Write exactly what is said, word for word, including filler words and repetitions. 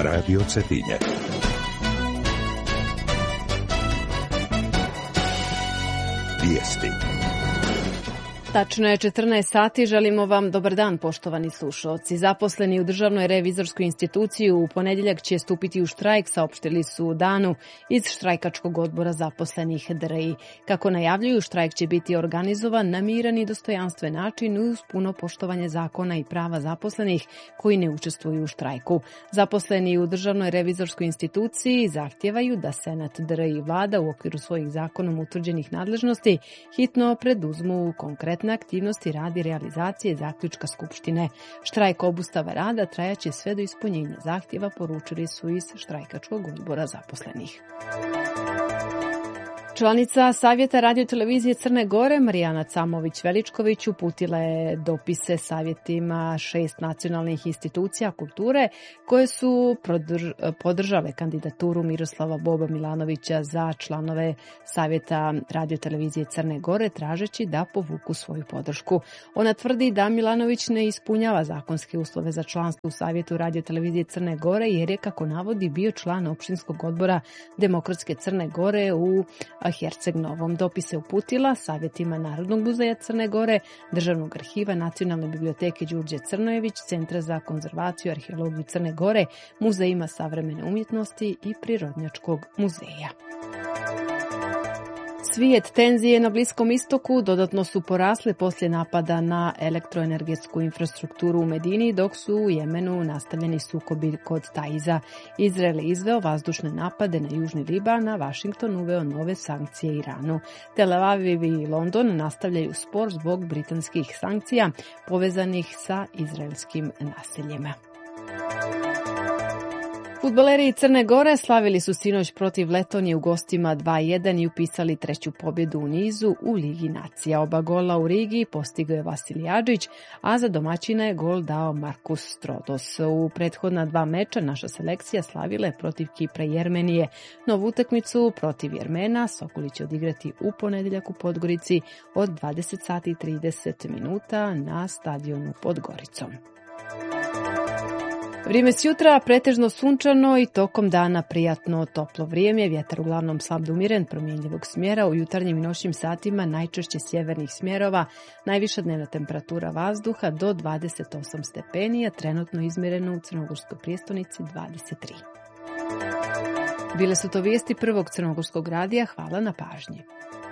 Radio Cetinje. Vijesti. Tačno je četrnaest sati, želimo vam dobar dan, poštovani slušalci. Zaposleni u Državnoj revizorskoj instituciji u ponedjeljak će stupiti u štrajk, saopštili su u danu iz štrajkačkog odbora zaposlenih D R I. Kako najavljuju, štrajk će biti organizovan na miran i dostojanstven način uz puno poštovanje zakona i prava zaposlenih koji ne učestvuju u štrajku. Zaposleni u Državnoj revizorskoj instituciji zahtijevaju da Senat D R I i vlada u okviru svojih zakonom utvrđenih nadležnosti hitno preduzmu konkretne aktivnosti radi realizacije zaključka Skupštine. Štrajk obustava rada trajaće sve do ispunjenja zahtjeva, poručili su iz štrajkačkog odbora zaposlenih. Članica Savjeta radiotelevizije Crne Gore Marijana Camović-Veličković uputila je dopise savjetima šest nacionalnih institucija kulture koje su podržale kandidaturu Miroslava Boba Milanovića za članove Savjeta radiotelevizije Crne Gore, tražeći da povuku svoju podršku. Ona tvrdi da Milanović ne ispunjava zakonske uslove za članstvo u Savjetu radiotelevizije Crne Gore jer je, kako navodi, bio član opštinskog odbora Demokratske Crne Gore u Herceg Novom. Dopise uputila savjetima Narodnog muzeja Crne Gore, Državnog arhiva, Nacionalne biblioteke Đurđe Crnojević, Centra za konzervaciju i arheologiju Crne Gore, Muzejima savremene umjetnosti i Prirodnjačkog muzeja. Svijet tenzije na Bliskom istoku dodatno su porasle poslije napada na elektroenergetsku infrastrukturu u Medini, dok su u Jemenu nastavljeni sukobi kod Taiza. Izrael je izveo vazdušne napade na Južni Liban, a Washington uveo nove sankcije Iranu. Tel Aviv i London nastavljaju spor zbog britanskih sankcija povezanih sa izraelskim naseljima. Fudbaleri Crne Gore slavili su sinoć protiv Letonije u gostima dva jedan i upisali treću pobjedu u nizu u Ligi nacija. Oba gola u Rigi postigao je Vasilij Adžić, a za domaćina je gol dao Markus Strodos. U prethodna dva meča naša selekcija slavila je protiv Kipra i Jermenije. Novu utakmicu protiv Jermena Sokoli će odigrati u ponedjeljak u Podgorici od dvadeset sati i trideset minuta na stadionu pod Goricom. Vrijeme s jutra pretežno sunčano i tokom dana prijatno toplo vrijeme, vjetar uglavnom slab do umiren, promjenjivog smjera, u jutarnjim i noćnim satima najčešće sjevernih smjerova, najviša dnevna temperatura vazduha do dvadeset osam stepeni, a trenutno izmjereno u Crnogorskoj prijestolnici dvadeset tri. Bile su to vijesti Prvog crnogorskog radija, hvala na pažnji.